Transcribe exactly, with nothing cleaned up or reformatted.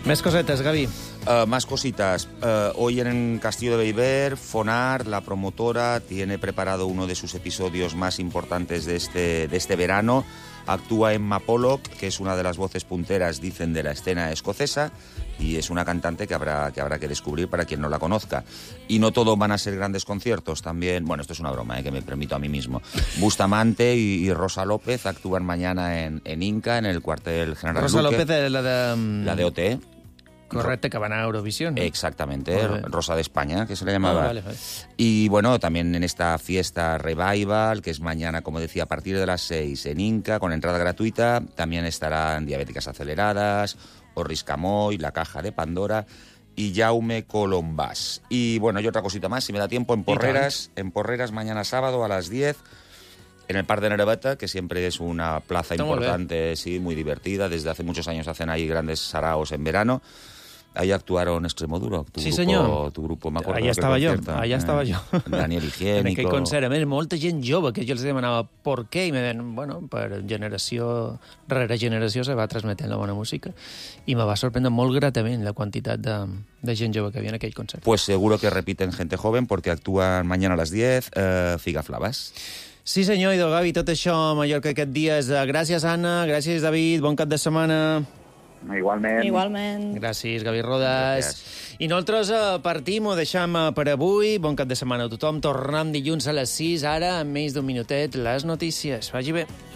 Més cosetes, Gavi. Uh, más cositas. Uh, hoy en Castillo de Beiber, Fonar, la promotora, tiene preparado uno de sus episodios más importantes de este, de este verano. Actúa Emma Pollock, que es una de las voces punteras, dicen, de la escena escocesa, y es una cantante que habrá, que habrá que descubrir para quien no la conozca. Y no todo van a ser grandes conciertos, también, bueno, esto es una broma, eh, que me permito a mí mismo. Bustamante y, y Rosa López actúan mañana en, en Inca, en el cuartel General Rosa Luque. López es la de... La de O T. Correcte, que va anar a Eurovisión, ¿no? Exactamente, Rosa de España, que se le llamaba. Ah, vale, vale. Y bueno, también en esta fiesta Revival, que es mañana, como decía, a partir de las seis en Inca, con entrada gratuita, también estarán Diabéticas Aceleradas, Orris Camoy, La Caja de Pandora y Jaume Colombás. Y bueno, y otra cosita más, si me da tiempo, en Porreras, en Porreras mañana sábado a las diez, en el Parc de Nerveta, que siempre es una plaza Está importante, sí, muy divertida. Desde hace muchos años hacen ahí grandes saraos en verano. Ahí actuaron Extremoduro, tu sí, grupo, senyor. tu grupo, m'acordo. Allà estava jo, concierto. allà estava jo. Daniel Higiénico. En aquell concert, a més, molta gent jove, que jo els demanava per què, i me deien, bueno, per generació rere generació se va transmetent la bona música, i me va sorprendre molt gratament la quantitat de, de gent jove que havia en aquell concert. Pues seguro que repiten gente joven, porque actúan mañana a las diez, eh, Figaflavas. Sí, senyor, idò, Gavi, tot això a Mallorca aquest dia és... Gràcies, Anna, gràcies, David, bon cap de setmana. Igualment. Igualment. Gràcies, Gavi Rodas. Gràcies. I nosaltres eh, partim, ho deixem eh, per avui. Bon cap de setmana a tothom. Tornem dilluns a les sis, ara, en menys d'un minutet, les notícies. Vagi bé.